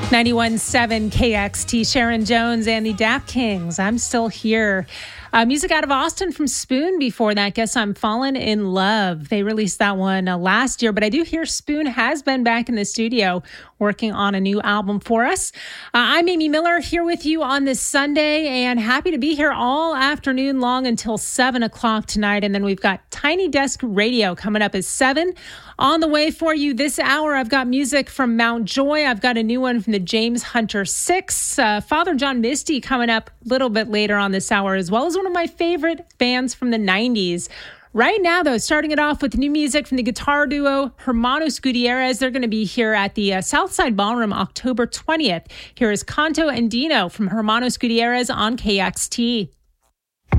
91.7 KXT, Sharon Jones and the Dap Kings. I'm still here. Music out of Austin from Spoon before that. Guess I'm Fallen in Love. They released that one last year, but I do hear Spoon has been back in the studio working on a new album for us. I'm Amy Miller here with you on this Sunday and happy to be here all afternoon long until 7 o'clock tonight. And then we've got Tiny Desk Radio coming up at 7. On the way for you this hour, I've got music from Mount Joy. I've got a new one from the James Hunter 6. Father John Misty coming up a little bit later on this hour, as well as one of my favorite bands from the 90s. Right now, though, starting it off with new music from the guitar duo Hermanos Gutierrez. They're going to be here at the Southside Ballroom October 20th. Here is Canto Andino from Hermanos Gutierrez on KXT.